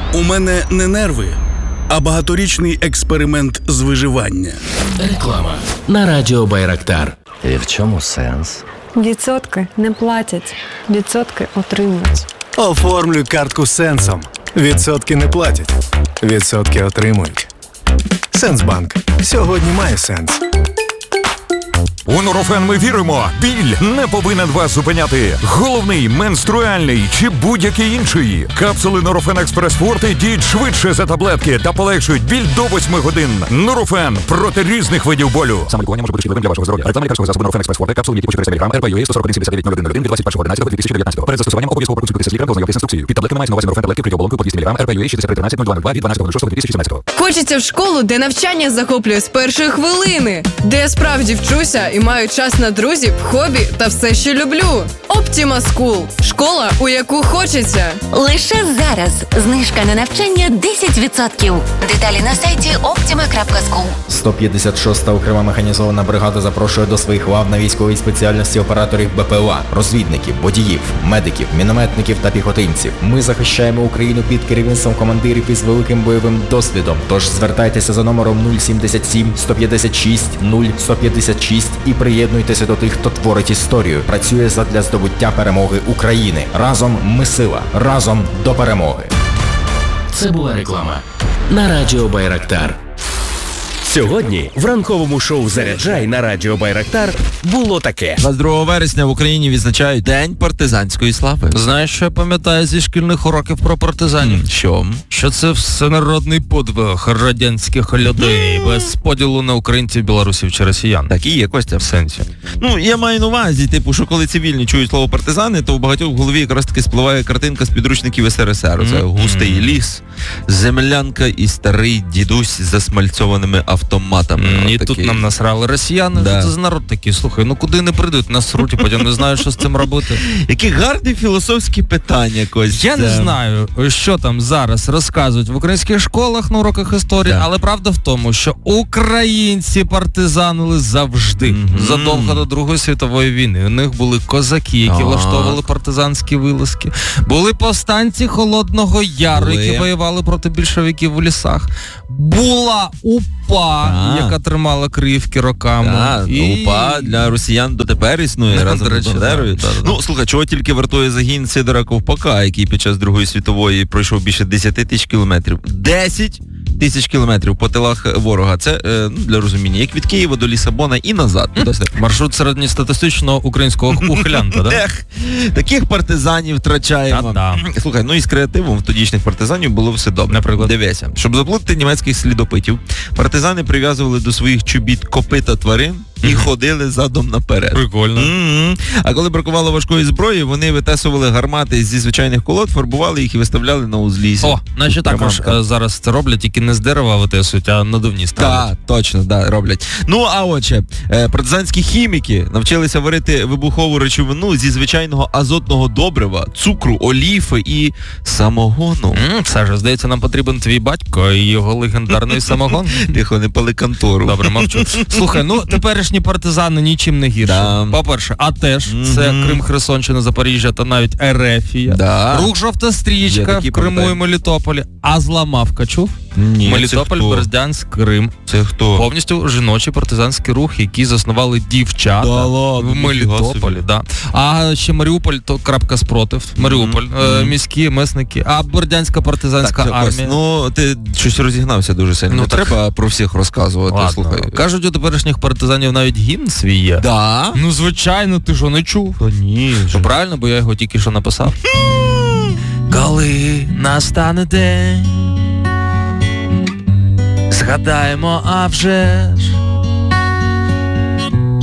У мене не нерви, а багаторічний експеримент з виживання. Реклама на радіо Байрактар. І в чому сенс? Відсотки не платять, відсотки отримують. Оформлюй картку з Сенсом. Відсотки не платять, відсотки отримують. Сенсбанк. Сьогодні має сенс. У Нурофен ми віримо, біль не повинен вас зупиняти. Головний, менструальний чи будь-який інший. Капсули Нурофен Експрес Форте діють швидше за таблетки та полегшують біль до 8 годин. Нурофен проти різних видів болю. Саме лікування може бути шкідливим для вашого здоров'я. Реклама лікарського засобу Нурофен Експрес Форте, капсули, які по 400 мг, РПЮА 141-79-01 від 21.11.2019. Перед застосуванням обов'язково проконсультуйтеся з лікарем, ознайомтесь з інструкцією. Під таблетками мається на увазі Нурофен таблетки при оболонку по 200 мг, РПЮА 6313-0202 від 12.06.2017. Хочеться в школу, де навчання захоплює з першої хвилини, де я справді вчуся і маю час на друзів, хобі та все, що люблю. Optima School – школа, у яку хочеться. Лише зараз знижка на навчання 10%. Деталі на сайті optima.school. 156-та окрема механізована бригада запрошує до своїх лав на військовій спеціальності операторів БПЛА, розвідників, водіїв, медиків, мінометників та піхотинців. Ми захищаємо Україну під керівництвом командирів із великим бойовим досвідом. Тож звертайтеся за номером 077 156 0156 і приєднуйтеся до тих, хто творить історію, працює задля здобуття перемоги України. Разом ми сила, разом до перемоги. Це була реклама на радіо Байрактар. Сьогодні в ранковому шоу «Заряджай» на радіо Байрактар було таке. 22 вересня в Україні відзначають День партизанської слави. Знаєш, що я пам'ятаю зі шкільних уроків про партизанів? Що? Що це всенародний подвиг радянських людей без поділу на українців, білорусів чи росіян. Так і є, Костя. В сенсі. Ну, я маю на увазі, типу, що коли цивільні чують слово партизани, то у багатьох в голові якраз таки спливає картинка з підручників СРСР. Це густий ліс, землянка і старий дідусь з засмальцьованими автоматами. І тут нам насрали росіяни. Да. Це народ такий, слухай, ну куди не прийдуть, насруть, і потім не знають, що з цим робити. Які гарні філософські питання, Костя. Я не знаю, що там зараз розказують в українських школах на уроках історії, але правда в тому, що українці партизанили завжди. Задовго до Другої світової війни. У них були козаки, які влаштовували партизанські вилазки. Були повстанці Холодного Яру, які воювали проти більшовиків у лісах. Була УПА, яка тримала Криївки роками. УПА для росіян дотепер існує разом з Бандерою. Ну, слухай, чого тільки вартує загін Сидора Ковпака, який під час Другої світової пройшов більше 10 тисяч кілометрів. 10 тисяч кілометрів по тилах ворога. Це, для розуміння, як від Києва до Лісабона і назад. Маршрут середньостатистичного українського ухилянта, да? Таких партизанів втрачаємо. Слухай, ну і з креативом в тодішніх партизанів було все добре. Наприклад? Дивися, щоб заплутати німецьких слідопитів, партизани прив'язували до своїх чобіт копита тварин і ходили задом наперед. Прикольно. А коли бракувало важкої зброї, вони витесували гармати зі звичайних колод, фарбували їх і виставляли на узліссі. О, наші також зараз це роблять, тільки не з дерева витесують, а надувні ставлять. Так, точно, роблять. Ну, а отже, партизанські хіміки навчилися варити вибухову речовину зі звичайного азотного добрива, цукру, оліфи і самогону. Саша, здається, нам потрібен твій батько і його легендарний самогон. Тихо, не пали контору. Добре, мовчу. Слухай, ну теперішні партизани нічим не гірші. По-перше, АТЕШ, це Крим, Херсонщина, Запоріжжя та навіть Ерефія. Рух Жовта стрічка в Криму і Мелітополі. А Зламавка чув? Ні, Мелітополь, Бердянськ, Крим. Це хто? Повністю жіночий партизанський рух, який заснували дівчата в Мелітополі. А ще Маріуполь, то крапка спротив. Маріуполь, міські месники. А Бердянська партизанська армія. Ну, ти щось розігнався дуже сильно. Ну, не треба про всіх розказувати. Ладно. Слухай. Кажуть, у теперішніх партизанів навіть гімн свій є. Да? Ну, звичайно, ти що, не чув? Ні. То правильно, бо я його тільки що написав. Коли настане день, згадаємо, а вже ж